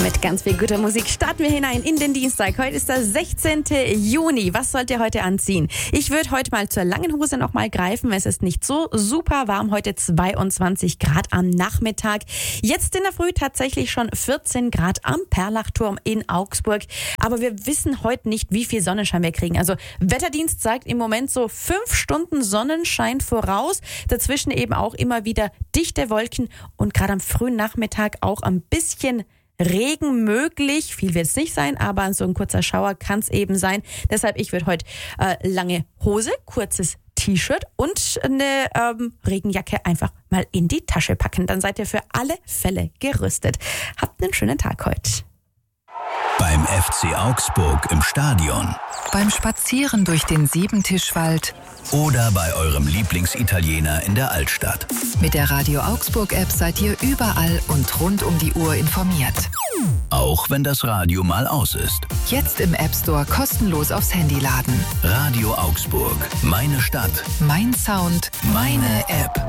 Mit ganz viel guter Musik starten wir hinein in den Dienstag. Heute ist der 16. Juni. Was sollt ihr heute anziehen? Ich würde heute mal zur langen Hose noch mal greifen. Es ist nicht so super warm. Heute 22 Grad am Nachmittag. Jetzt in der Früh tatsächlich schon 14 Grad am Perlachturm in Augsburg. Aber wir wissen heute nicht, wie viel Sonnenschein wir kriegen. Also Wetterdienst sagt im Moment so 5 Stunden Sonnenschein voraus. Dazwischen eben auch immer wieder dichte Wolken und gerade am frühen Nachmittag auch ein bisschen Regen möglich. Viel wird es nicht sein, aber so ein kurzer Schauer kann es eben sein. Deshalb, ich würde heute lange Hose, kurzes T-Shirt und eine Regenjacke einfach mal in die Tasche packen. Dann seid ihr für alle Fälle gerüstet. Habt einen schönen Tag heute. Beim FC Augsburg im Stadion. Beim Spazieren durch den Siebentischwald. Oder bei eurem Lieblingsitaliener in der Altstadt. Mit der Radio Augsburg App seid ihr überall und rund um die Uhr informiert. Auch wenn das Radio mal aus ist. Jetzt im App Store kostenlos aufs Handy laden. Radio Augsburg. Meine Stadt. Mein Sound. Meine App.